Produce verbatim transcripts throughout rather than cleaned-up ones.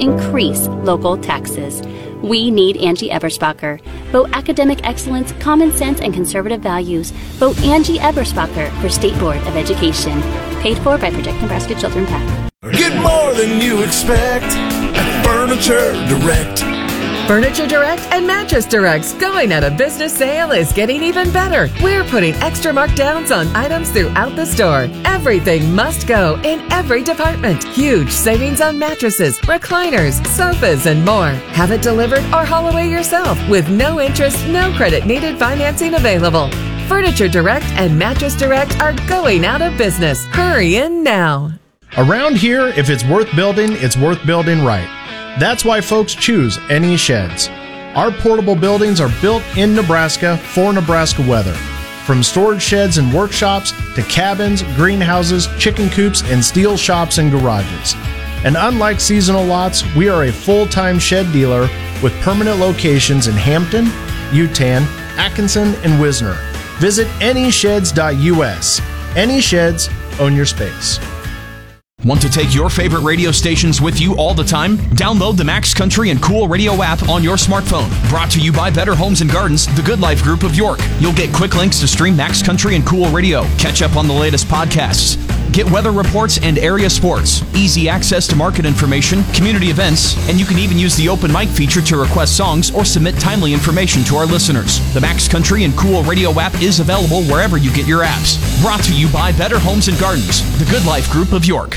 increase local taxes. We need Angie Eberspacher. Vote academic excellence, common sense, and conservative values. Vote Angie Eberspacher for State Board of Education. Paid for by Protect Nebraska Children PAC. Get more than you expect at Furniture Direct. Furniture Direct and Mattress Direct's going out of business sale is getting even better. We're putting extra markdowns on items throughout the store. Everything must go in every department. Huge savings on mattresses, recliners, sofas, and more. Have it delivered or haul away yourself with no interest, no credit needed financing available. Furniture Direct and Mattress Direct are going out of business. Hurry in now. Around here, if it's worth building, it's worth building right. That's why folks choose N E Sheds. Our portable buildings are built in Nebraska for Nebraska weather. From storage sheds and workshops to cabins, greenhouses, chicken coops, and steel shops and garages. And unlike seasonal lots, we are a full-time shed dealer with permanent locations in Hampton, Utan, Atkinson, and Wisner. Visit any sheds dot U S. Any Sheds, own your space. Want to take your favorite radio stations with you all the time? Download the Max Country and Cool Radio app on your smartphone. Brought to you by Better Homes and Gardens, the Good Life Group of York. You'll get quick links to stream Max Country and Cool Radio, catch up on the latest podcasts, get weather reports and area sports, easy access to market information, community events, and you can even use the open mic feature to request songs or submit timely information to our listeners. The Max Country and Cool Radio app is available wherever you get your apps. Brought to you by Better Homes and Gardens, the Good Life Group of York.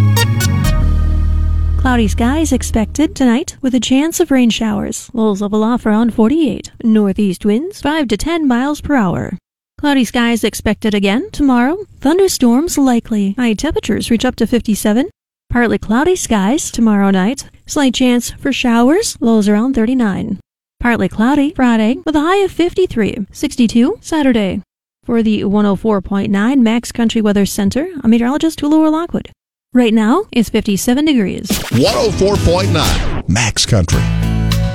Cloudy skies expected tonight with a chance of rain showers. Lows level off around forty-eight. Northeast winds five to ten miles per hour. Cloudy skies expected again tomorrow. Thunderstorms likely. High temperatures reach up to fifty-seven. Partly cloudy skies tomorrow night. Slight chance for showers. Lows around thirty-nine. Partly cloudy Friday with a high of fifty-three. sixty-two Saturday. For the one oh four point nine Max Country Weather Center, I'm meteorologist Laura Lockwood. Right now, it's fifty-seven degrees. one oh four point nine Max Country.